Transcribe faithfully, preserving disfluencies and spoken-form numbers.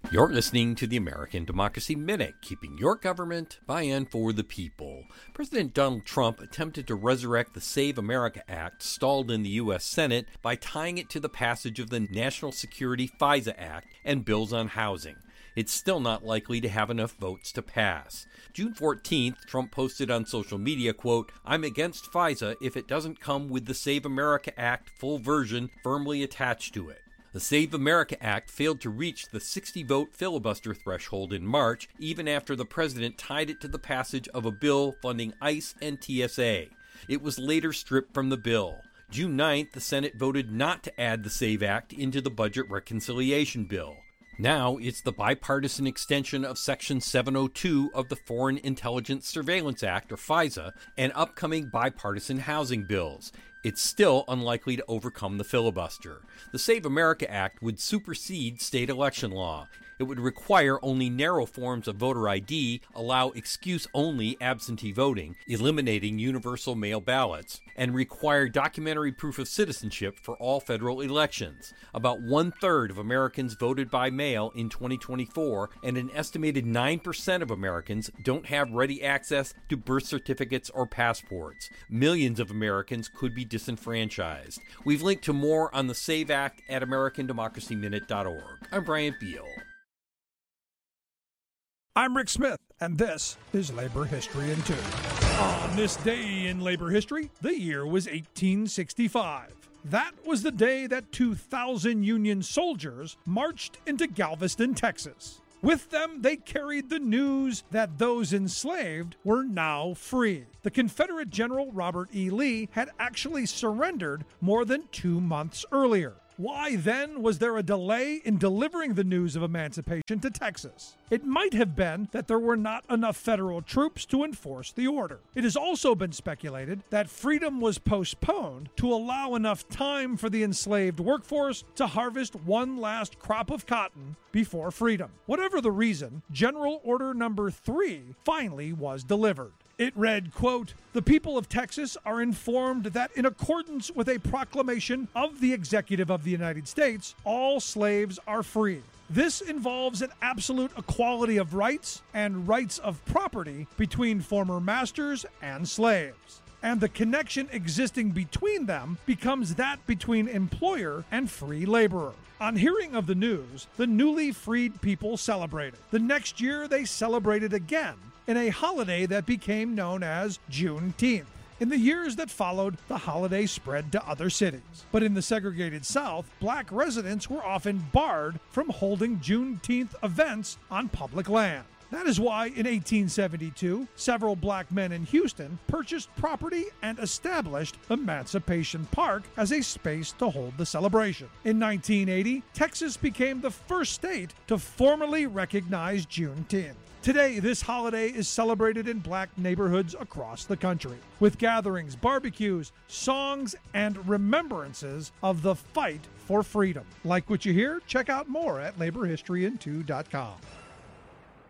You're listening to the American Democracy Minute, keeping your government by and for the people. President Donald Trump attempted to resurrect the Save America Act stalled in the U S Senate by tying it to the passage of the National Security FISA Act and bills on housing. It's still not likely to have enough votes to pass. June fourteenth, Trump posted on social media, quote, "I'm against FISA if it doesn't come with the Save America Act full version firmly attached to it." The Save America Act failed to reach the sixty-vote filibuster threshold in March, even after the president tied it to the passage of a bill funding ICE and T S A. It was later stripped from the bill. June ninth, the Senate voted not to add the SAVE Act into the budget reconciliation bill. Now it's the bipartisan extension of Section seven oh two of the Foreign Intelligence Surveillance Act, or FISA, and upcoming bipartisan housing bills. It's still unlikely to overcome the filibuster. The Save America Act would supersede state election law. It would require only narrow forms of voter I D, allow excuse-only absentee voting, eliminating universal mail ballots, and require documentary proof of citizenship for all federal elections. About one-third of Americans voted by mail in twenty twenty-four, and an estimated nine percent of Americans don't have ready access to birth certificates or passports. Millions of Americans could be disenfranchised. We've linked to more on the SAVE Act at American Democracy Minute dot org. I'm Brian Beal. I'm Rick Smith, and this is Labor History in Two. On this day in labor history, the year was eighteen sixty-five. That was the day that two thousand Union soldiers marched into Galveston, Texas. With them, they carried the news that those enslaved were now free. The Confederate General Robert E. Lee had actually surrendered more than two months earlier. Why then was there a delay in delivering the news of emancipation to Texas? It might have been that there were not enough federal troops to enforce the order. It has also been speculated that freedom was postponed to allow enough time for the enslaved workforce to harvest one last crop of cotton before freedom. Whatever the reason, General Order Number Three finally was delivered. It read, quote, "The people of Texas are informed that in accordance with a proclamation of the Executive of the United States, all slaves are free. This involves an absolute equality of rights and rights of property between former masters and slaves. And the connection existing between them becomes that between employer and free laborer." On hearing of the news, the newly freed people celebrated. The next year, they celebrated again in a holiday that became known as Juneteenth. In the years that followed, the holiday spread to other cities. But in the segregated South, black residents were often barred from holding Juneteenth events on public land. That is why in eighteen seventy-two, several black men in Houston purchased property and established Emancipation Park as a space to hold the celebration. In nineteen eighty, Texas became the first state to formally recognize Juneteenth. Today, this holiday is celebrated in black neighborhoods across the country, with gatherings, barbecues, songs, and remembrances of the fight for freedom. Like what you hear? Check out more at labor history in two dot com.